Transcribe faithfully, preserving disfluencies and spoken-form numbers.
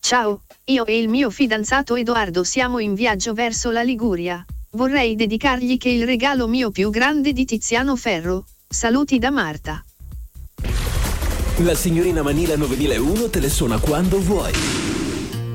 Ciao, io e il mio fidanzato Edoardo siamo in viaggio verso la Liguria. Vorrei dedicargli che il regalo mio più grande di Tiziano Ferro. Saluti da Marta. La signorina Manila novemilauno te le suona quando vuoi.